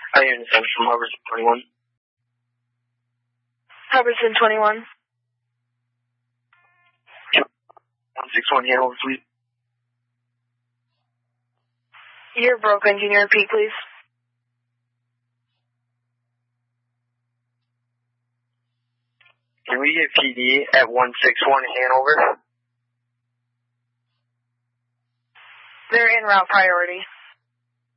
I am from Hubbardson 21. Hubbardson 21. 161 Hanover, please. You're broken. Can you repeat, please? Can we get PD at 161 Hanover? They're en route priority.